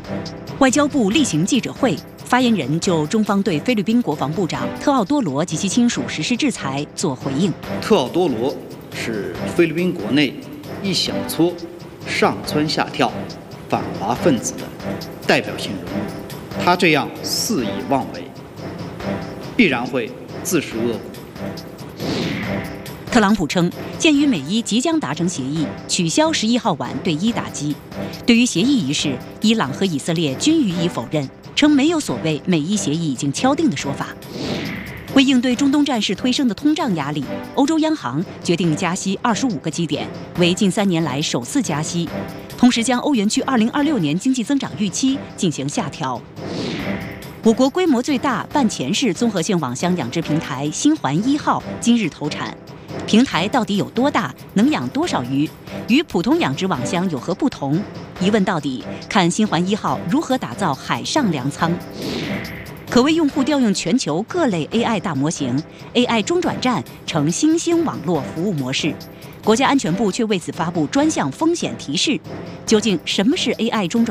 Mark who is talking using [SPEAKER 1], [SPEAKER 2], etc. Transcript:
[SPEAKER 1] 外交部例行记者会，发言人就中方对菲律宾国防部长特奥多罗及其亲属实施制裁作回应。
[SPEAKER 2] 特奥多罗是菲律宾国内一小撮上蹿下跳、反华分子的代表性人物，他这样肆意妄为，必然会自食恶果。
[SPEAKER 1] 特朗普称，鉴于美伊即将达成协议，取消11号晚对伊打击。对于协议一事，伊朗和以色列均予以否认，称没有所谓美伊协议已经敲定的说法。为应对中东战事推升的通胀压力，欧洲央行决定加息25个基点，为近3年来首次加息，同时将欧元区2026年经济增长预期进行下调。我国规模最大半潜式综合性网箱养殖平台新环1号今日投产。平台到底有多大，能养多少鱼，与普通养殖网箱有何不同？一问到底，看新环1号如何打造海上粮仓。可为用户调用全球各类 AI 大模型 ，AI 中转站成新兴网络服务模式。国家安全部却为此发布专项风险提示。究竟什么是 AI 中转？